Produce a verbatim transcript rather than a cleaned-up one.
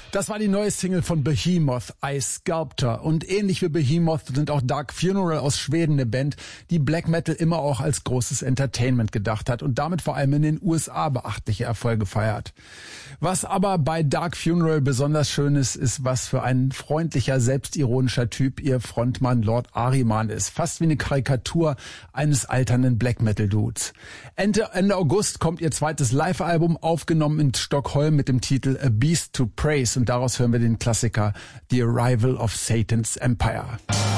Das war die neue Single von Behemoth, I Sculptor. Und ähnlich wie Behemoth sind auch Dark Funeral aus Schweden eine Band, die Black Metal immer auch als großes Entertainment gedacht hat und damit vor allem in den U S A beachtliche Erfolge feiert. Was aber bei Dark Funeral besonders schön ist, ist, was für ein freundlicher, selbstironischer Typ ihr Frontmann Lord Ahriman ist. Fast wie eine Karikatur eines alternden Black Metal Dudes. Ende, Ende August kommt ihr zweites Live-Album, aufgenommen in Stockholm mit dem Titel A Beast to Praise. Und daraus hören wir den Klassiker The Arrival of Satan's Empire.